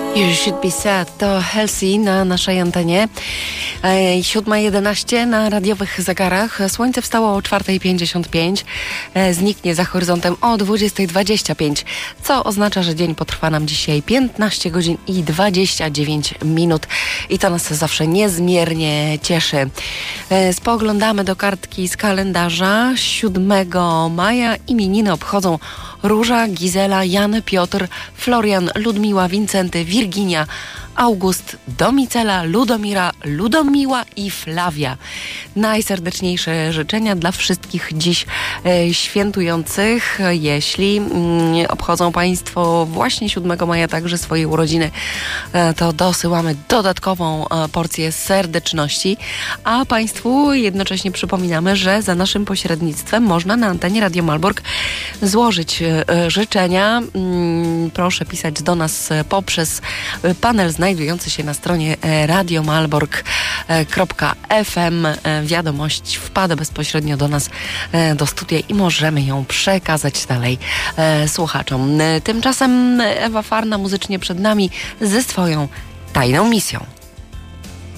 You should be sad. To Halsey na naszej antenie. 7:11 na radiowych zegarach. Słońce wstało o 4:55. Zniknie za horyzontem o 20:25, co oznacza, że dzień potrwa nam dzisiaj 15 godzin i 29 minut. I to nas zawsze niezmiernie cieszy. Spoglądamy do kartki z kalendarza. 7 maja imieniny obchodzą Róża, Gizela, Jan, Piotr, Florian, Ludmiła, Wincenty, Wirginia, August, Domicela, Ludomira, Ludomiła i Flavia. Najserdeczniejsze życzenia dla wszystkich dziś świętujących. Jeśli obchodzą Państwo właśnie 7 maja także swoje urodziny, to dosyłamy dodatkową porcję serdeczności, a Państwu jednocześnie przypominamy, że za naszym pośrednictwem można na antenie Radio Malbork złożyć życzenia. Proszę pisać do nas poprzez panel znajdujący się na stronie radiomalbork.fm. Wiadomość wpada bezpośrednio do nas do studia i możemy ją przekazać dalej słuchaczom. Tymczasem Ewa Farna muzycznie przed nami ze swoją tajną misją.